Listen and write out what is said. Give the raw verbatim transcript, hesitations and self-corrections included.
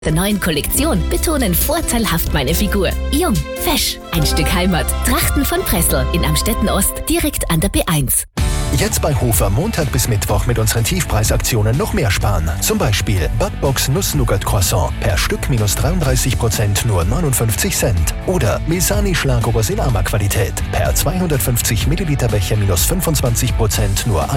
Der neuen Kollektion betonen vorteilhaft meine Figur. Jung, fesch, ein Stück Heimat. Trachten von Pressel in Amstetten Ost, direkt an der B eins. Jetzt bei Hofer Montag bis Mittwoch mit unseren Tiefpreisaktionen noch mehr sparen. Zum Beispiel Backbox Nuss-Nougat-Croissant per Stück minus dreiunddreißig Prozent nur neunundfünfzig Cent. Oder Misani Schlagobers in Ama-Qualität per zweihundertfünfzig Milliliter Becher minus fünfundzwanzig Prozent nur